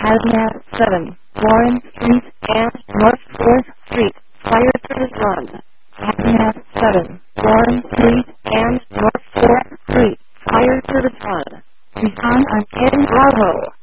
Hazmat 7, Warren Street and North 4th Street. Fire service run. Hazmat 7, Warren Street and North 4th Street. Fire service run. Respond on 10 Bravo.